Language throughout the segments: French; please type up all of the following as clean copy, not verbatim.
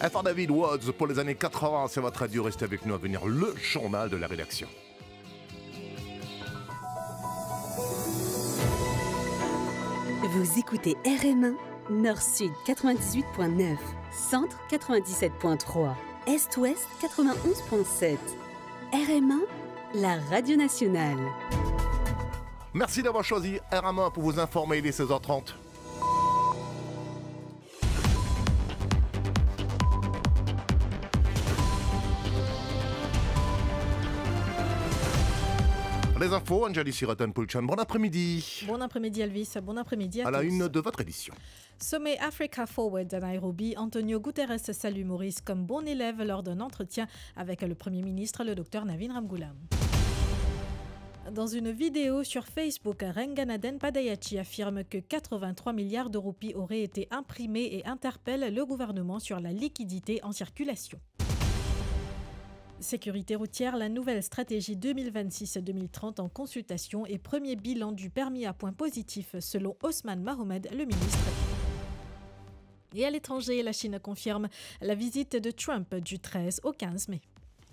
F. David Woods pour les années 80, c'est votre radio. Restez avec nous à venir le journal de la rédaction. Vous écoutez RM1, Nord-Sud 98.9, Centre 97.3, Est-Ouest 91.7. RM1, la radio nationale. Merci d'avoir choisi RM1 pour vous informer, il est 16h30. Les infos, Anjali Siraton-Pulchan. Bon après-midi. Bon après-midi Elvis, bon après-midi à tous. À la une de votre édition. Sommet Africa Forward à Nairobi, Antonio Guterres salue Maurice comme bon élève lors d'un entretien avec le Premier ministre, le Dr Navin Ramgoolam. Dans une vidéo sur Facebook, Renganaden Padayachi affirme que 83 milliards de roupies auraient été imprimés et interpelle le gouvernement sur la liquidité en circulation. Sécurité routière, la nouvelle stratégie 2026-2030 en consultation et premier bilan du permis à points positifs selon Osman Mohamed, le ministre. Et à l'étranger, la Chine confirme la visite de Trump du 13 au 15 mai.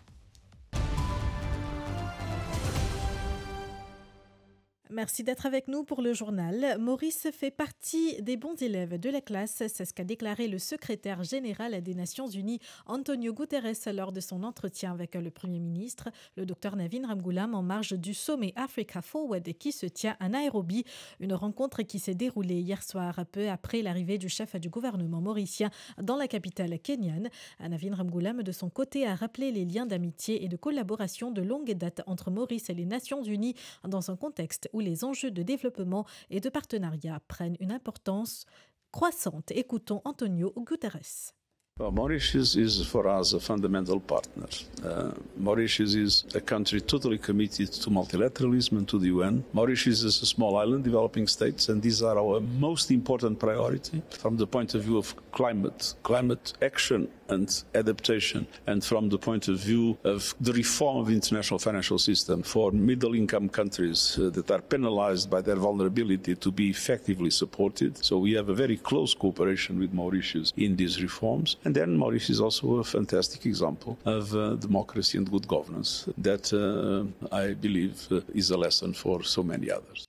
Merci d'être avec nous pour le journal. Maurice fait partie des bons élèves de la classe. C'est ce qu'a déclaré le secrétaire général des Nations Unies, Antonio Guterres, lors de son entretien avec le Premier ministre, le Dr Navin Ramgoolam, en marge du sommet Africa Forward qui se tient à Nairobi. Une rencontre qui s'est déroulée hier soir, peu après l'arrivée du chef du gouvernement mauricien dans la capitale kenyane. Navin Ramgoolam, de son côté, a rappelé les liens d'amitié et de collaboration de longue date entre Maurice et les Nations Unies dans un contexte où les enjeux de développement et de partenariat prennent une importance croissante. Écoutons Antonio Guterres. Well, Mauritius is for us a fundamental partner. Mauritius is a country totally committed to multilateralism and to the UN. Mauritius is a small island developing states, and these are our most important priority from the point of view of climate action and adaptation, and from the point of view of the reform of the international financial system for middle-income countries that are penalized by their vulnerability to be effectively supported. So we have a very close cooperation with Mauritius in these reforms. And then Mauritius is also a fantastic example of democracy and good governance that I believe is a lesson for so many others.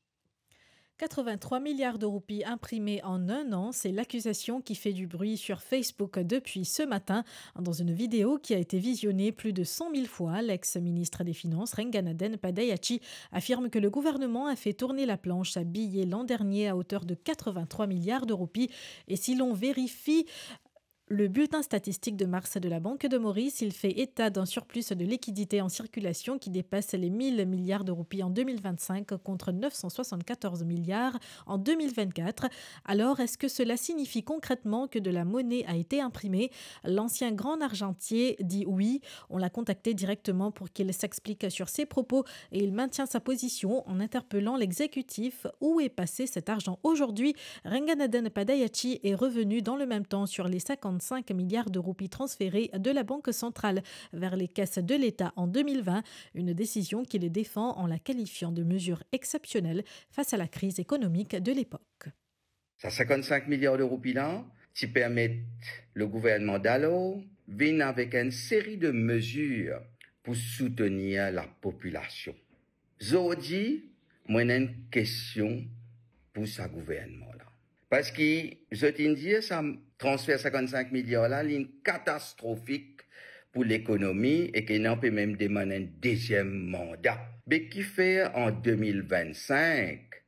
83 milliards de roupies imprimées en un an, c'est l'accusation qui fait du bruit sur Facebook depuis ce matin. Dans une vidéo qui a été visionnée plus de 100 000 fois, l'ex-ministre des Finances, Renganaden Padayachi, affirme que le gouvernement a fait tourner la planche à billets l'an dernier à hauteur de 83 milliards de roupies. Et si l'on vérifie le bulletin statistique de mars de la Banque de Maurice, il fait état d'un surplus de liquidité en circulation qui dépasse les 1000 milliards de roupies en 2025 contre 974 milliards en 2024. Alors, est-ce que cela signifie concrètement que de la monnaie a été imprimée ? L'ancien grand argentier dit oui. On l'a contacté directement pour qu'il s'explique sur ses propos et il maintient sa position en interpellant l'exécutif. Où est passé cet argent aujourd'hui ? Renganaden Padayachi est revenu dans le même temps sur les 55 milliards de roupies transférées de la Banque centrale vers les caisses de l'État en 2020, une décision qu'il défend en la qualifiant de mesure exceptionnelle face à la crise économique de l'époque. Ces 55 milliards de roupies là, qui permettent le gouvernement d'alors venir avec une série de mesures pour soutenir la population. Aujourd'hui, moi j'ai une question pour ce gouvernement là. Parce que, je t'ai dit, ça transfert 55 milliards là, c'est catastrophique pour l'économie et qu'il n'en peut même demander un deuxième mandat. Mais qui fait en 2025,